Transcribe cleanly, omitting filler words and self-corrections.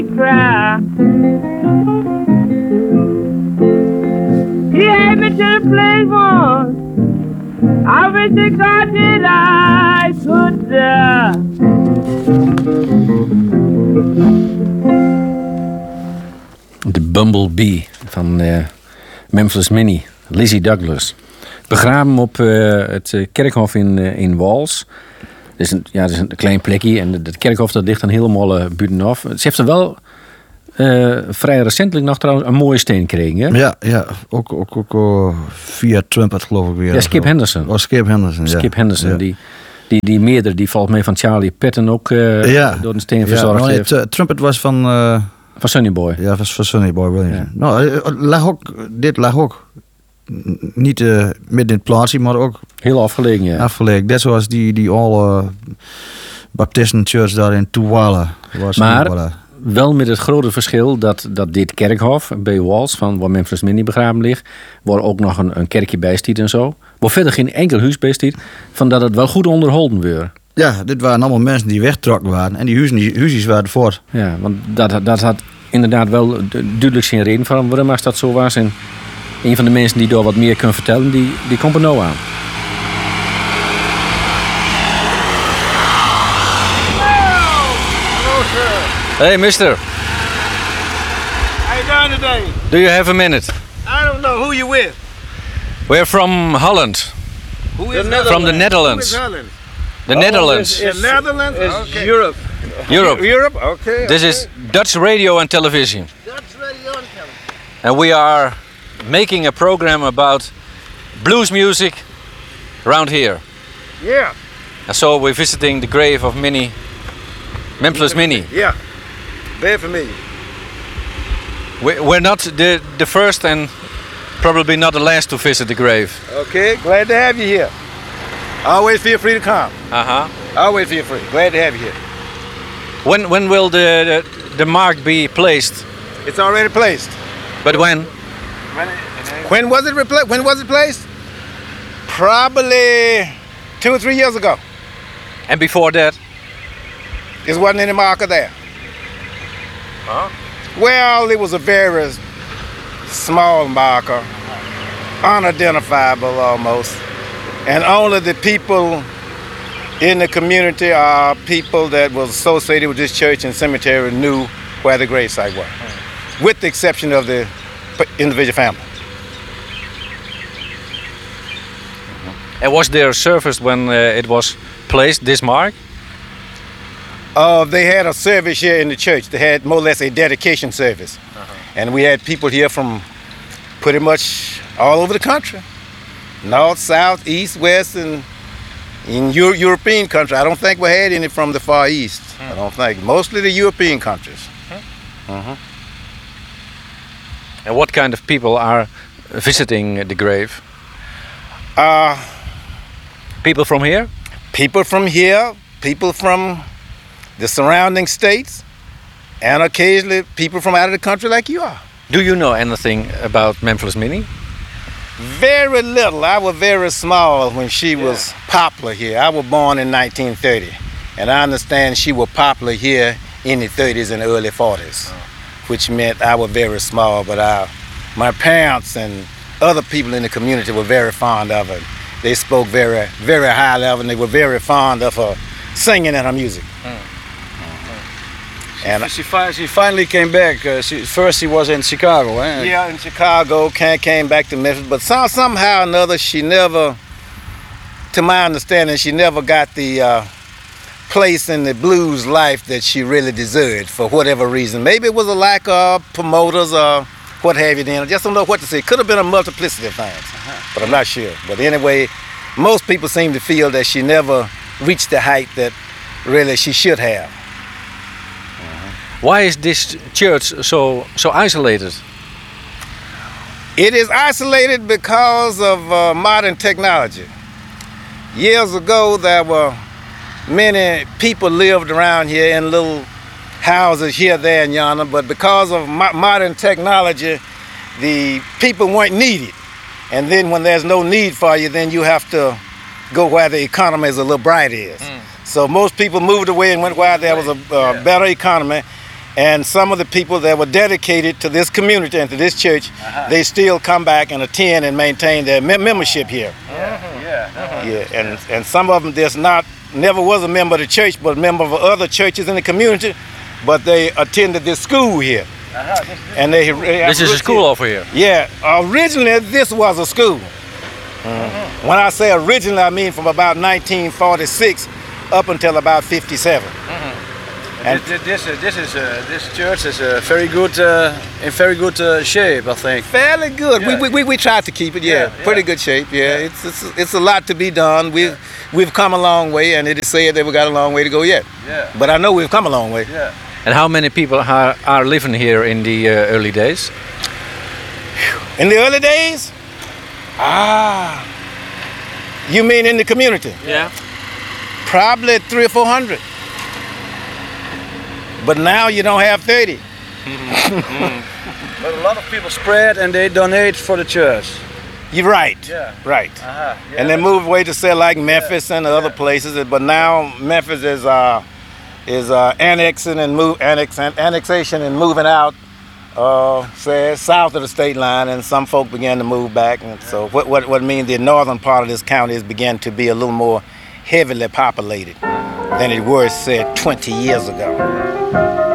cry. He had me to the place once. I wish to God that I could die. De Bumblebee van Memphis Minnie, Lizzie Douglas. Begraven op het kerkhof in Wals. Dat is een klein plekje en het kerkhof dat ligt dan helemaal buitenaf. Ze heeft er wel vrij recentelijk nog trouwens een mooie steen gekregen. Hè? Ja. Ook via Trumpet geloof ik weer. Ja, Skip Henderson. Oh, Skip Henderson, ja. Skip Henderson, ja. Die meerdere, die valt mee van Charlie Patton ook door een steen verzorgd heeft. Trumpet was van... van Sonny Boy. Ja, was van Sonny Boy Williams. Ja. Nou, dit lag ook niet midden in het plaatsje, maar ook... Heel afgelegen, ja. Afgelegen. Net zoals die alle Baptisten Church daar in Douala was. Maar wel met het grote verschil dat dit kerkhof bij Wals, van waar Memphis Minnie begraven ligt, waar ook nog een kerkje bij stiet en zo, waar verder geen enkel huis bij stiet, van dat het wel goed onderhouden werd. Ja, dit waren allemaal mensen die weggetrokken waren en die huisjes waren voort. Ja, want dat had inderdaad wel duidelijk zijn reden van waarom dat zo was. En een van de mensen die daar wat meer kunnen vertellen, die komt er nou aan. Hey, mister. How you doing today? Do you have a minute? I don't know. Who you with? We're from Holland. Who is From the Netherlands. Who is Holland? The Netherlands. The Netherlands? Okay. Europe. Europe? Okay. This is Dutch radio and television. Dutch radio and television. And we are making a program about blues music around here. Yeah. And so we're visiting the grave of Memphis Minnie. Yeah. Very familiar. We're not the first and probably not the last to visit the grave. Okay. Glad to have you here. Always feel free to come. Uh-huh. Always feel free. Glad to have you here. When will the mark be placed? It's already placed. But when? When was it placed? Probably 2 or 3 years ago. And before that? There wasn't any marker there. Huh? Well, it was a very small marker, unidentifiable almost. And only the people in the community or people that was associated with this church and cemetery knew where the gravesite was, with the exception of the individual family. And was there a service when it was placed, this mark? They had a service here in the church. They had more or less a dedication service. And we had people here from pretty much all over the country. North, south, east, west, and in European countries. I don't think we had any from the Far East. I don't think. Mostly the European countries. And what kind of people are visiting the grave? People from here? People from here, people from the surrounding states, and occasionally people from out of the country like you are. Do you know anything about Memphis Minnie? Very little. I was very small when she was popular here. I was born in 1930, and I understand she was popular here in the 30s and early 40s, which meant I was very small, but my parents and other people in the community were very fond of her. They spoke very, very high level, and they were very fond of her singing and her music. And she finally came back. First she was in Chicago, eh? Yeah, in Chicago, came back to Memphis, but somehow or another she never, to my understanding, she never got the place in the blues life that she really deserved for whatever reason. Maybe it was a lack of promoters or what have you then. I just don't know what to say. It could have been a multiplicity of things, but I'm not sure. But anyway, most people seem to feel that she never reached the height that really she should have. Why is this church so isolated? It is isolated because of modern technology. Years ago, there were many people lived around here in little houses here, there, and yonder, but because of modern technology, the people weren't needed. And then when there's no need for you, then you have to go where the economy is a little brighter is. So most people moved away and went where there was a better economy. And some of the people that were dedicated to this community and to this church, they still come back and attend and maintain their membership here. Yeah, and some of them just never was a member of the church, but a member of other churches in the community, but they attended this school here. And This is a school over here. Yeah, originally this was a school. When I say originally, I mean from about 1946 up until about 57. And this church is very good, in very good shape, I think. Fairly good. Yeah. We tried to keep it. Pretty good shape. Yeah, it's a lot to be done. We've come a long way, and it is said that we got a long way to go yet. Yeah. But I know we've come a long way. Yeah. And how many people are living here in the early days? In the early days, you mean in the community? Yeah. Probably 300 or 400. But now you don't have 30. But a lot of people spread and they donate for the church. You're right. Yeah. Right. Yeah, And they moved away to say like Memphis and other places. But now Memphis is annexation and moving out, say south of the state line, and some folk began to move back. And so what means the northern part of this county has began to be a little more heavily populated than it was, say, 20 years ago.